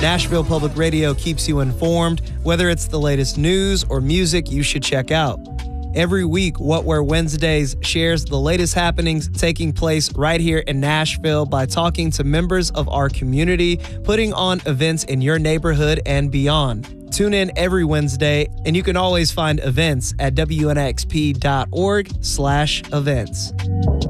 Nashville Public Radio keeps you informed, whether it's the latest news or music you should check out. Every week, What Where Wednesdays shares the latest happenings taking place right here in Nashville by talking to members of our community, putting on events in your neighborhood and beyond. Tune in every Wednesday, and you can always find events at WNXP.org/events.